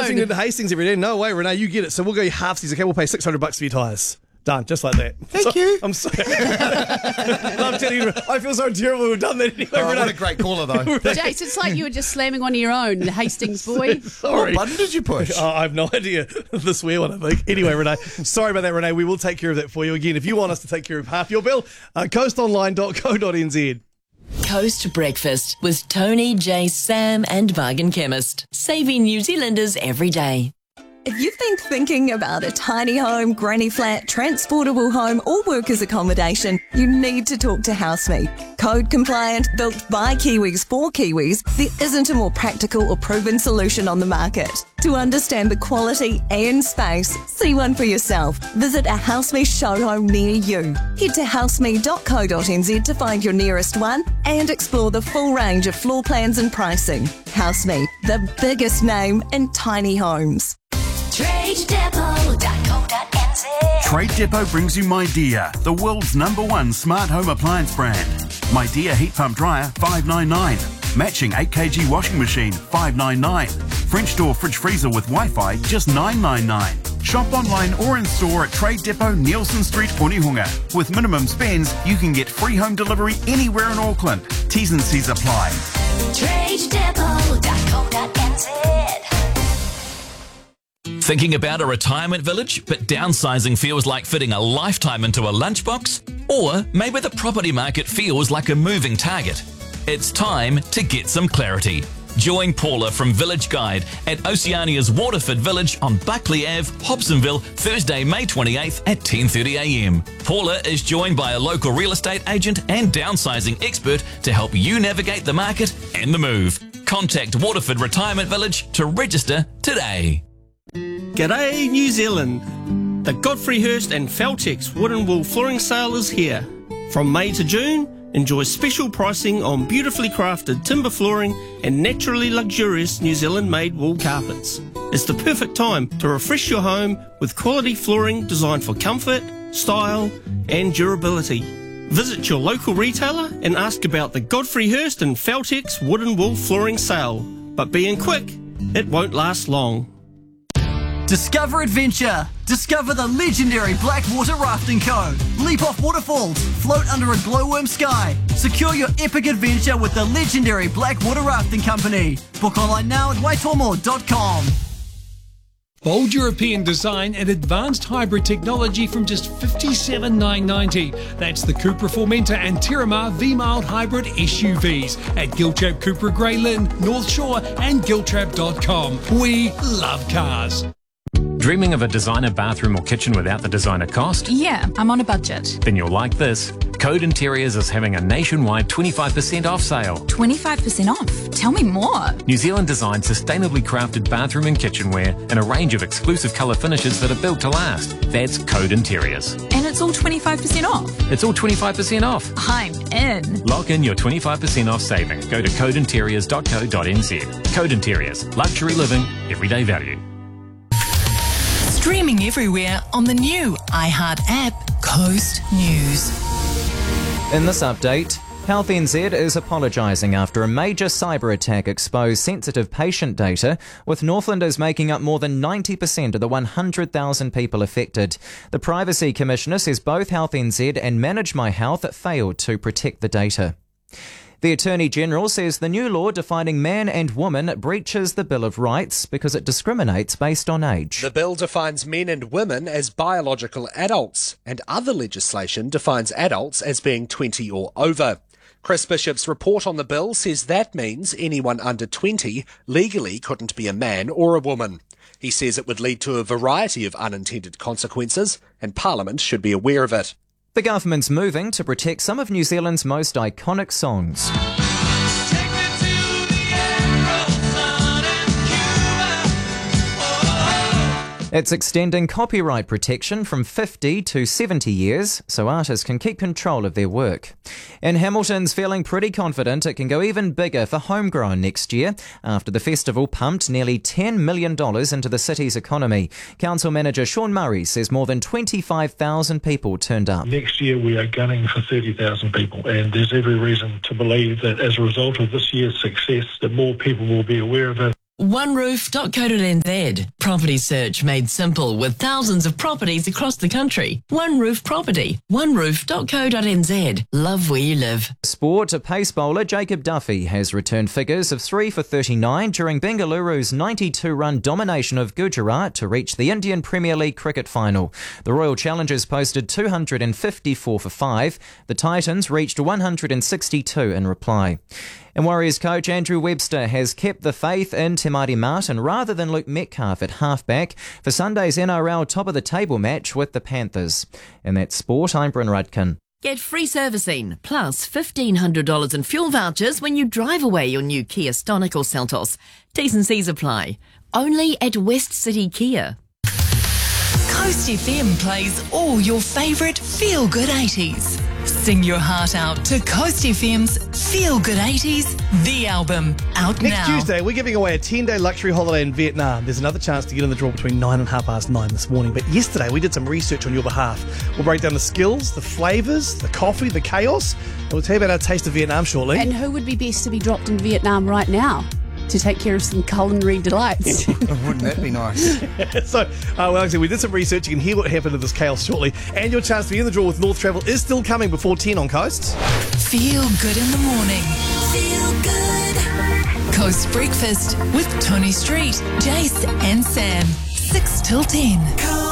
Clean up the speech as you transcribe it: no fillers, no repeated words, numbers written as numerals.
driving into Hastings every day. No way, Renee, you get it. So we'll go halfsies. Okay, we'll pay $600 for your tyres. Done, just like that. Thank you. I'm sorry. I'm telling you, I feel so terrible we've done that anyway. What a great caller, though. Jace, it's like you were just slamming one of your own, Hastings boy. Sorry. What button did you push? I have no idea. The swear one, I think. Anyway, Renee, sorry about that, Renee. We will take care of that for you. Again, if you want us to take care of half your bill, coastonline.co.nz. Coast Breakfast with Tony, Jace, Sam and Bargain Chemist. Saving New Zealanders every day. If you've been thinking about a tiny home, granny flat, transportable home or workers accommodation, you need to talk to Housemate. Code compliant, built by Kiwis for Kiwis, there isn't a more practical or proven solution on the market. To understand the quality and space, see one for yourself. Visit a Housemate showhome near you. Head to housemate.co.nz to find your nearest one and explore the full range of floor plans and pricing. Housemate, the biggest name in tiny homes. TradeDepot.co.nz. Trade Depot brings you MyDear, the world's #1 smart home appliance brand. MyDear heat pump dryer, $599. Matching 8kg washing machine, $599. French door fridge freezer with Wi-Fi, just $999. Shop online or in store at Trade Depot, Nielsen Street, Onehunga. With minimum spends, you can get free home delivery anywhere in Auckland. T's and C's apply. TradeDepot.co.nz. Thinking about a retirement village, but downsizing feels like fitting a lifetime into a lunchbox? Or maybe the property market feels like a moving target? It's time to get some clarity. Join Paula from Village Guide at Oceania's Waterford Village on Buckley Ave, Hobsonville, Thursday, May 28th at 10:30 a.m. Paula is joined by a local real estate agent and downsizing expert to help you navigate the market and the move. Contact Waterford Retirement Village to register today. G'day New Zealand! The Godfrey Hirst and Feltex Wood and Wool Flooring Sale is here. From May to June, enjoy special pricing on beautifully crafted timber flooring and naturally luxurious New Zealand-made wool carpets. It's the perfect time to refresh your home with quality flooring designed for comfort, style and durability. Visit your local retailer and ask about the Godfrey Hirst and Feltex Wood and Wool Flooring Sale. But being quick, it won't last long. Discover adventure. Discover the legendary Blackwater Rafting Co. Leap off waterfalls, float under a glowworm sky. Secure your epic adventure with the legendary Blackwater Rafting Company. Book online now at waitomo.com. Bold European design and advanced hybrid technology from just $57,990. That's the Cupra Formentor and Terramar V-Mild Hybrid SUVs at Giltrap Cupra Grey Lynn, North Shore and Giltrap.com. We love cars. Dreaming of a designer bathroom or kitchen without the designer cost? Yeah, I'm on a budget. Then you'll like this. Code Interiors is having a nationwide 25% off sale. 25% off? Tell me more. New Zealand designed sustainably crafted bathroom and kitchenware in a range of exclusive colour finishes that are built to last. That's Code Interiors. And it's all 25% off? It's all 25% off. I'm in. Lock in your 25% off saving. Go to codeinteriors.co.nz. Code Interiors. Luxury living, everyday value. Streaming everywhere on the new iHeart app, Coast News. In this update, Health NZ is apologising after a major cyber attack exposed sensitive patient data, with Northlanders making up more than 90% of the 100,000 people affected. The Privacy Commissioner says both Health NZ and Manage My Health failed to protect the data. The Attorney-General says the new law defining man and woman breaches the Bill of Rights because it discriminates based on age. The bill defines men and women as biological adults, and other legislation defines adults as being 20 or over. Chris Bishop's report on the bill says that means anyone under 20 legally couldn't be a man or a woman. He says it would lead to a variety of unintended consequences, and Parliament should be aware of it. The government's moving to protect some of New Zealand's most iconic songs. It's extending copyright protection from 50 to 70 years so artists can keep control of their work. And Hamilton's feeling pretty confident it can go even bigger for Homegrown next year after the festival pumped nearly $10 million into the city's economy. Council manager Sean Murray says more than 25,000 people turned up. Next year we are gunning for 30,000 people, and there's every reason to believe that as a result of this year's success that more people will be aware of it. OneRoof.co.nz. Property search made simple with thousands of properties across the country. One Roof Property. OneRoof.co.nz. Love where you live. Sport, pace bowler Jacob Duffy has returned figures of 3 for 39 during Bengaluru's 92-run domination of Gujarat to reach the Indian Premier League cricket final. The Royal Challengers posted 254 for 5. The Titans reached 162 in reply. And Warriors coach Andrew Webster has kept the faith in Te Maire Martin rather than Luke Metcalf at halfback for Sunday's NRL top-of-the-table match with the Panthers. And that's sport, I'm Bryn Rudkin. Get free servicing plus $1,500 in fuel vouchers when you drive away your new Kia Stonic or Seltos. T's and C's apply. Only at West City Kia. Coast FM plays all your favourite feel-good 80s. Sing your heart out to Coast FM's Feel Good 80s, the album, out now. Next Tuesday, we're giving away a 10-day luxury holiday in Vietnam. There's another chance to get in the draw between 9 and 9:30 this morning. But yesterday, we did some research on your behalf. We'll break down the skills, the flavours, the coffee, the chaos. And we'll tell you about our taste of Vietnam shortly. And who would be best to be dropped in Vietnam right now to take care of some culinary delights? Wouldn't that be nice? So, well, actually, we did some research. You can hear what happened to this chaos shortly. And your chance to be in the draw with North Travel is still coming before 10 on Coast. Feel good in the morning. Feel good. Coast Breakfast with Tony Street, Jace and Sam. 6 till 10.